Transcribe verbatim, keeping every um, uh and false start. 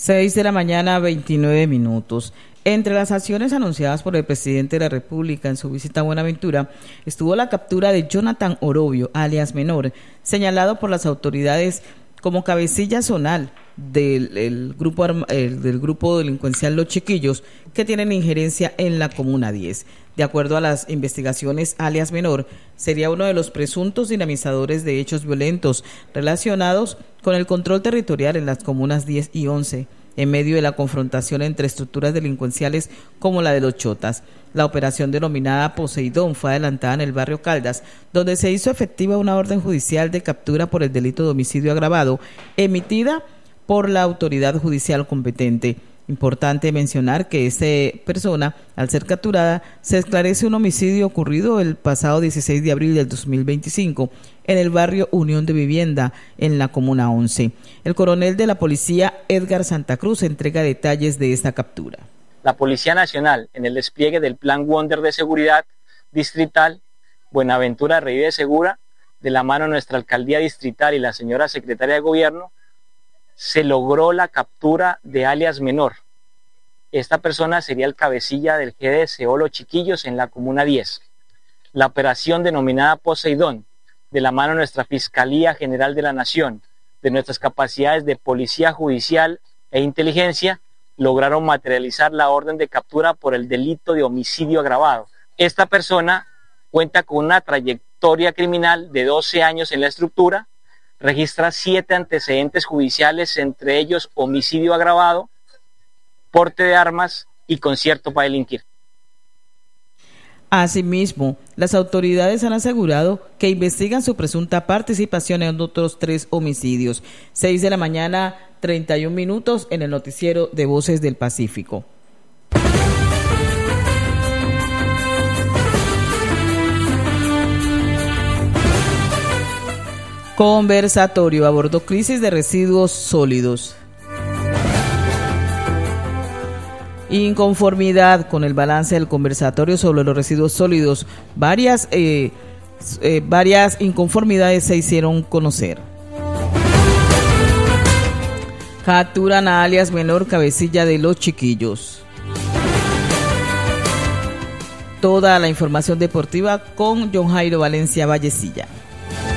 seis de la mañana, veintinueve minutos. Entre las acciones anunciadas por el presidente de la República en su visita a Buenaventura estuvo la captura de Jonathan Orobio, alias Menor, señalado por las autoridades como cabecilla zonal del el grupo el, del grupo delincuencial Los Chiquillos, que tienen injerencia en la Comuna diez. De acuerdo a las investigaciones, alias Menor sería uno de los presuntos dinamizadores de hechos violentos relacionados con el control territorial en las comunas diez y once, en medio de la confrontación entre estructuras delincuenciales como la de los Chotas. La operación denominada Poseidón fue adelantada en el barrio Caldas, donde se hizo efectiva una orden judicial de captura por el delito de homicidio agravado, emitida por la autoridad judicial competente. Importante mencionar que esta persona, al ser capturada, se esclarece un homicidio ocurrido el pasado dieciséis de abril del dos mil veinticinco en el barrio Unión de Vivienda, en la Comuna once. El coronel de la policía, Edgar Santa Cruz, entrega detalles de esta captura. La Policía Nacional, en el despliegue del Plan Wonder de Seguridad Distrital, Buenaventura revive segura, de la mano de nuestra Alcaldía Distrital y la señora Secretaria de Gobierno, se logró la captura de alias Menor. Esta persona sería el cabecilla del G D C O Los Chiquillos en la Comuna diez. La operación denominada Poseidón, de la mano de nuestra Fiscalía General de la Nación, de nuestras capacidades de policía judicial e inteligencia, lograron materializar la orden de captura por el delito de homicidio agravado. Esta persona cuenta con una trayectoria criminal de doce años en la estructura, registra siete antecedentes judiciales, entre ellos homicidio agravado, porte de armas y concierto para delinquir. Asimismo, las autoridades han asegurado que investigan su presunta participación en otros tres homicidios. Seis de la mañana, treinta y un minutos, en el noticiero de Voces del Pacífico. Conversatorio abordó crisis de residuos sólidos. Inconformidad con el balance del conversatorio sobre los residuos sólidos. Varias, eh, eh, varias inconformidades se hicieron conocer. Capturan a alias Menor, cabecilla de Los Chiquillos. Toda la información deportiva con John Jairo Valencia Vallecilla.